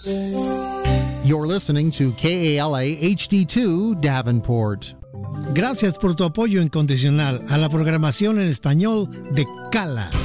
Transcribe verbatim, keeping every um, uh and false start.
You're listening to K A L A H D two Davenport. Gracias por tu apoyo incondicional a la programación en español de Cala.